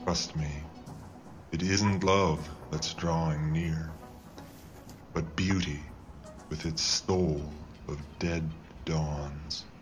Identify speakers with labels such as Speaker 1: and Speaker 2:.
Speaker 1: Trust me, it isn't love that's drawing near, but beauty with its soul of dead dawns.